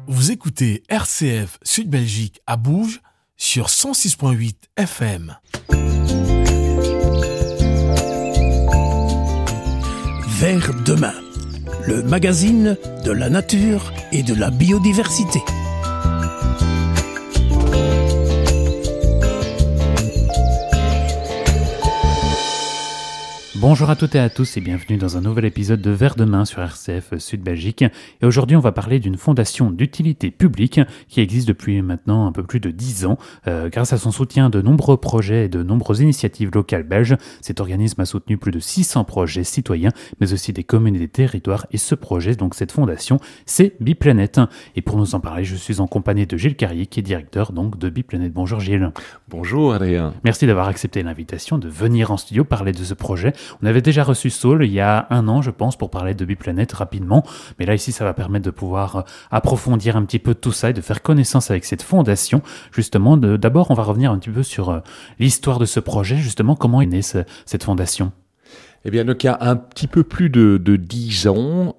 Vous écoutez RCF Sud Belgique à Bourges sur 106.8 FM. Vers demain, le magazine de la nature et de la biodiversité. Bonjour à toutes et à tous et bienvenue dans un nouvel épisode de Vers demain sur RCF Sud Belgique. Et aujourd'hui, on va parler d'une fondation d'utilité publique qui existe depuis maintenant un peu plus de 10 ans. Grâce à son soutien de nombreux projets et de nombreuses initiatives locales belges, cet organisme a soutenu plus de 600 projets citoyens, mais aussi des communes et des territoires. Et ce projet, donc cette fondation, c'est Biplanète. Et pour nous en parler, je suis en compagnie de Gilles Carrier, qui est directeur donc de Biplanète. Bonjour Gilles. Bonjour Adrien. Merci d'avoir accepté l'invitation de venir en studio parler de ce projet. On avait déjà reçu Saul il y a 1 an, je pense, pour parler de Biplanète rapidement. Mais là, ici, ça va permettre de pouvoir approfondir un petit peu tout ça et de faire connaissance avec cette fondation. Justement, d'abord, on va revenir un petit peu sur l'histoire de ce projet. Justement, comment est née cette fondation ? Eh bien, donc, il y a un petit peu plus de 10 ans,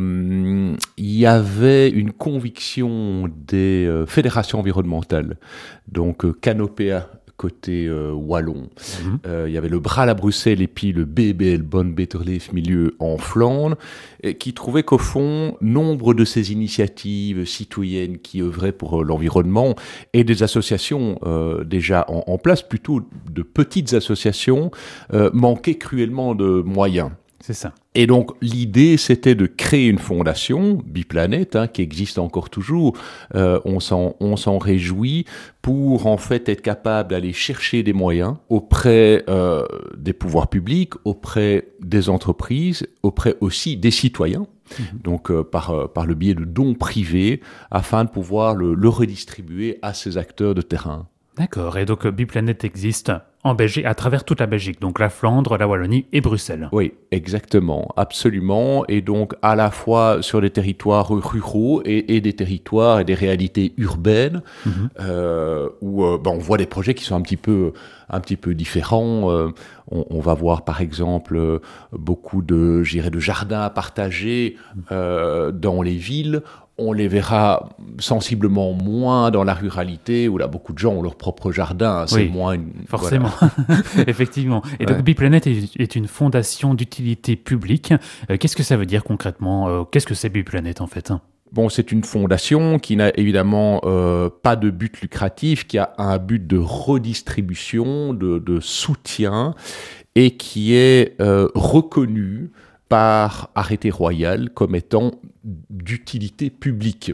il y avait une conviction des fédérations environnementales, donc Canopéa, côté wallon. Il y avait le Bral à Bruxelles et puis le BBL, Bonne Beter Leef Milieu en Flandre, qui trouvaient qu'au fond, nombre de ces initiatives citoyennes qui œuvraient pour l'environnement et des associations déjà en place, plutôt de petites associations, manquaient cruellement de moyens. C'est ça. Et donc, l'idée, c'était de créer une fondation, Biplanète, qui existe encore toujours, on s'en réjouit, pour en fait être capable d'aller chercher des moyens auprès des pouvoirs publics, auprès des entreprises, auprès aussi des citoyens, donc par le biais de dons privés, afin de pouvoir le redistribuer à ces acteurs de terrain. D'accord, et donc Biplanète existe en Belgique, à travers toute la Belgique, donc la Flandre, la Wallonie et Bruxelles. Oui, exactement, absolument, et donc à la fois sur des territoires ruraux et des territoires et des réalités urbaines, où on voit des projets qui sont un petit peu différents. On va voir par exemple beaucoup de jardins à partager dans les villes. On les verra sensiblement moins dans la ruralité, où là, beaucoup de gens ont leur propre jardin. C'est oui, moins forcément, voilà. Effectivement. Et donc, Biplanète est une fondation d'utilité publique. Qu'est-ce que ça veut dire concrètement ? Qu'est-ce que c'est Biplanète, en fait ? Bon, c'est une fondation qui n'a évidemment pas de but lucratif, qui a un but de redistribution, de soutien, et qui est reconnue par arrêté royal comme étant d'utilité publique,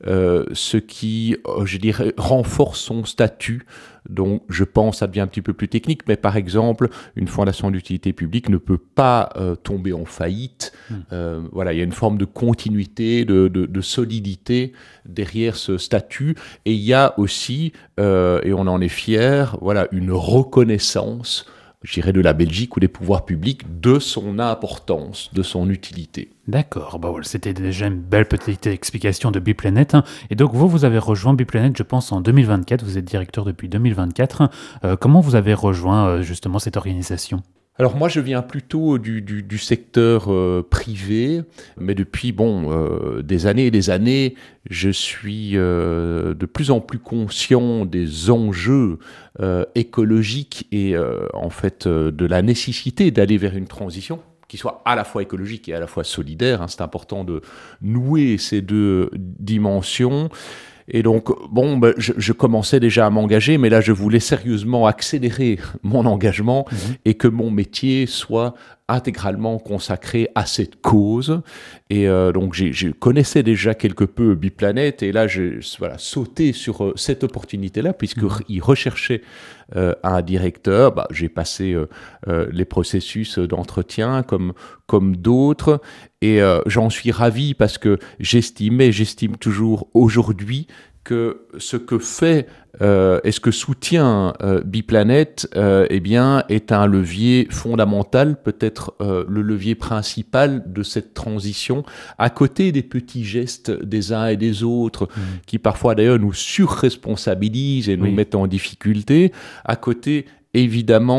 ce qui, je dirais, renforce son statut. Donc, je pense, ça devient un petit peu plus technique, mais par exemple, une fondation d'utilité publique ne peut pas tomber en faillite. Voilà, il y a une forme de continuité, de solidité derrière ce statut, et il y a aussi, et on en est fier, voilà, une reconnaissance, je dirais, de la Belgique ou des pouvoirs publics, de son importance, de son utilité. D'accord, c'était déjà une belle petite explication de Biplanète. Et donc vous avez rejoint Biplanète, je pense, en 2024, vous êtes directeur depuis 2024. Comment vous avez rejoint justement cette organisation ? Alors moi, je viens plutôt du secteur privé, mais depuis des années et des années, je suis de plus en plus conscient des enjeux écologiques et en fait de la nécessité d'aller vers une transition qui soit à la fois écologique et à la fois solidaire. C'est important de nouer ces deux dimensions. Et donc, je commençais déjà à m'engager, mais là, je voulais sérieusement accélérer mon engagement et que mon métier soit intégralement consacré à cette cause. Et donc, je connaissais déjà quelque peu Biplanète, et là, j'ai sauté sur cette opportunité-là, puisqu'il recherchait un directeur. J'ai passé les processus d'entretien comme d'autres, et j'en suis ravi parce que j'estime toujours aujourd'hui que ce que fait et ce que soutient Biplanète est un levier fondamental, peut-être le levier principal de cette transition, à côté des petits gestes des uns et des autres, qui parfois d'ailleurs nous surresponsabilisent et nous mettent en difficulté, à côté évidemment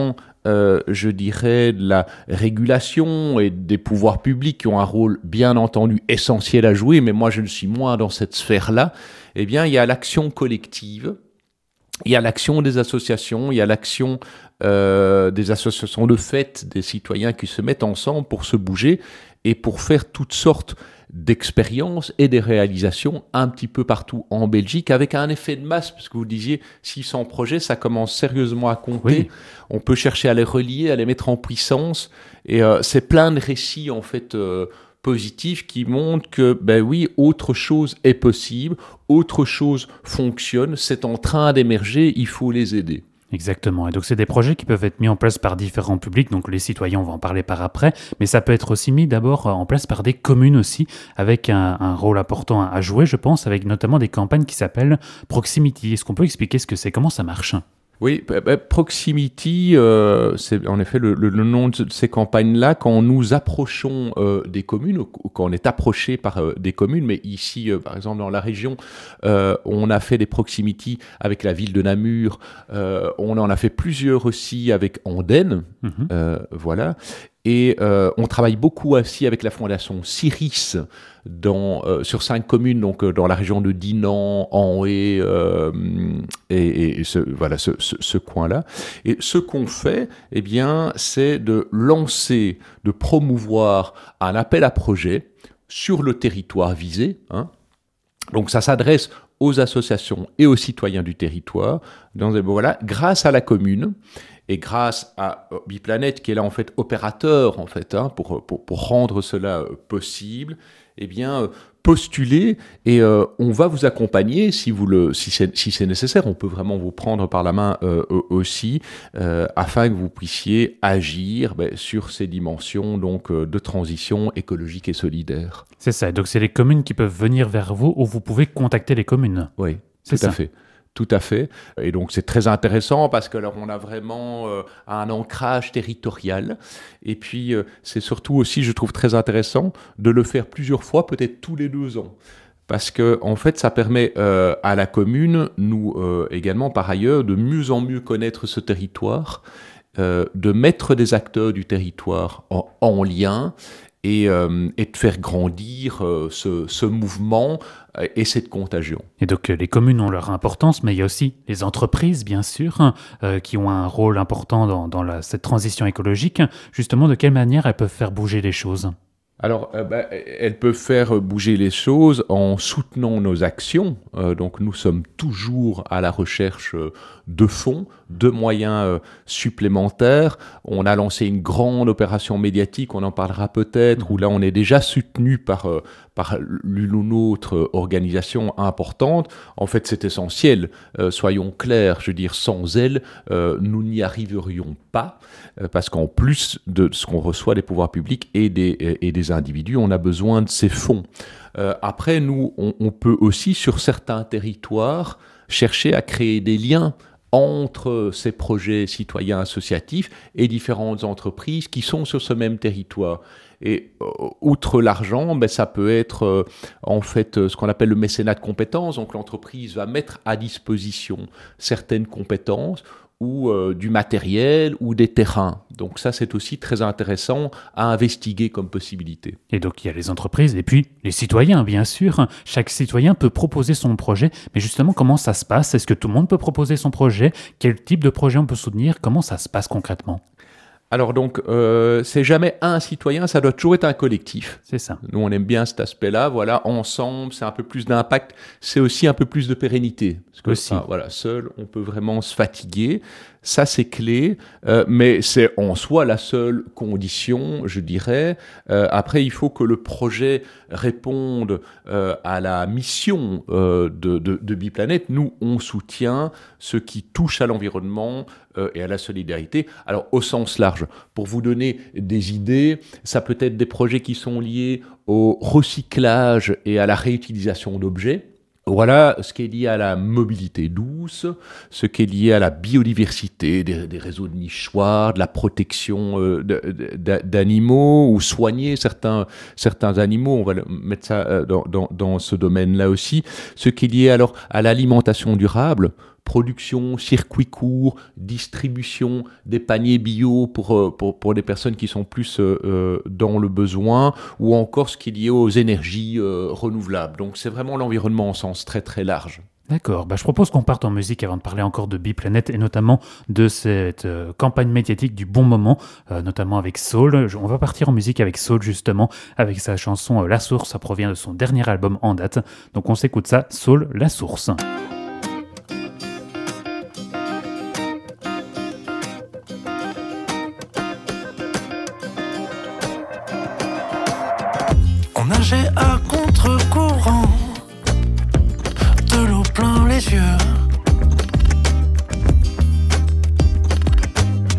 je dirais, de la régulation et des pouvoirs publics qui ont un rôle bien entendu essentiel à jouer, mais moi je ne suis moins dans cette sphère-là, eh bien il y a l'action collective, il y a l'action des associations, il y a l'action des associations de fait, des citoyens qui se mettent ensemble pour se bouger et pour faire toutes sortes d'expériences et des réalisations un petit peu partout en Belgique, avec un effet de masse, parce que vous disiez 600 projets, ça commence sérieusement à compter. Oui. On peut chercher à les relier, à les mettre en puissance, et c'est plein de récits en fait positifs qui montrent que ben oui, autre chose est possible, autre chose fonctionne, c'est en train d'émerger, il faut les aider. Exactement. Et donc, c'est des projets qui peuvent être mis en place par différents publics. Donc, les citoyens, on va en parler par après. Mais ça peut être aussi mis d'abord en place par des communes aussi, avec un rôle important à jouer, je pense, avec notamment des campagnes qui s'appellent Proximity. Est-ce qu'on peut expliquer ce que c'est? Comment ça marche? Oui, Proximity, c'est en effet le nom de ces campagnes-là. Quand nous approchons des communes, ou quand on est approché par des communes, mais ici, par exemple, dans la région, on a fait des Proximity avec la ville de Namur, on en a fait plusieurs aussi avec Andenne, voilà. Et on travaille beaucoup aussi avec la fondation Ciris sur 5 communes, donc dans la région de Dinan, Anhé et ce coin-là. Et ce qu'on fait, eh bien, c'est de lancer, de promouvoir un appel à projet sur le territoire visé. Donc ça s'adresse aux associations et aux citoyens du territoire. Voilà, grâce à la commune. Et grâce à Biplanet, qui est là en fait opérateur en fait, pour rendre cela possible, eh bien postuler et on va vous accompagner si c'est nécessaire. On peut vraiment vous prendre par la main aussi afin que vous puissiez agir sur ces dimensions donc de transition écologique et solidaire. C'est ça. Donc c'est les communes qui peuvent venir vers vous ou vous pouvez contacter les communes. Oui, tout à fait. Tout à fait. Et donc, c'est très intéressant parce que alors, on a vraiment un ancrage territorial. Et puis, c'est surtout aussi, je trouve très intéressant de le faire plusieurs fois, peut-être tous les 2 ans. Parce que, en fait, ça permet à la commune, nous également par ailleurs, de mieux en mieux connaître ce territoire, de mettre des acteurs du territoire en lien et de faire grandir ce mouvement et cette contagion. Et donc les communes ont leur importance, mais il y a aussi les entreprises, bien sûr, qui ont un rôle important dans cette transition écologique. Justement, de quelle manière elles peuvent faire bouger les choses ? Alors, elles peuvent faire bouger les choses en soutenant nos actions. Donc, nous sommes toujours à la recherche de fonds, de moyens supplémentaires. On a lancé une grande opération médiatique, on en parlera peut-être, où là, on est déjà soutenu par l'une ou autre organisation importante. En fait, c'est essentiel. Soyons clairs, je veux dire, sans elle, nous n'y arriverions pas, parce qu'en plus de ce qu'on reçoit des pouvoirs publics et des individus, on a besoin de ces fonds. Après, nous, on peut aussi, sur certains territoires, chercher à créer des liens entre ces projets citoyens associatifs et différentes entreprises qui sont sur ce même territoire. Et outre l'argent, ça peut être en fait ce qu'on appelle le mécénat de compétences. Donc l'entreprise va mettre à disposition certaines compétences ou du matériel ou des terrains. Donc ça, c'est aussi très intéressant à investiguer comme possibilité. Et donc il y a les entreprises et puis les citoyens, bien sûr. Chaque citoyen peut proposer son projet, mais justement, comment ça se passe ? Est-ce que tout le monde peut proposer son projet ? Quel type de projet on peut soutenir ? Comment ça se passe concrètement ? Alors donc, c'est jamais un citoyen, ça doit toujours être un collectif. C'est ça. Nous, on aime bien cet aspect-là. Voilà, ensemble, c'est un peu plus d'impact. C'est aussi un peu plus de pérennité. Parce que seul, on peut vraiment se fatiguer. Ça, c'est clé, mais c'est en soi la seule condition, je dirais. Après, il faut que le projet réponde à la mission de Biplanet. Nous, on soutient ce qui touche à l'environnement et à la solidarité. Alors, au sens large, pour vous donner des idées, ça peut être des projets qui sont liés au recyclage et à la réutilisation d'objets. Voilà ce qui est lié à la mobilité douce, ce qui est lié à la biodiversité, des réseaux de nichoirs, de la protection d'animaux ou soigner certains animaux. On va mettre ça dans ce domaine-là aussi. Ce qui est lié alors à l'alimentation durable, production, circuit court, distribution des paniers bio pour les personnes qui sont plus dans le besoin, ou encore ce qui est lié aux énergies renouvelables. Donc c'est vraiment l'environnement en sens très très large. D'accord, je propose qu'on parte en musique avant de parler encore de Biplanète et notamment de cette campagne médiatique du bon moment, notamment avec Saul. On va partir en musique avec Saul justement, avec sa chanson La Source, ça provient de son dernier album en date. Donc on s'écoute ça, Saul, La Source. On nageait à contre-courant, de l'eau plein les yeux.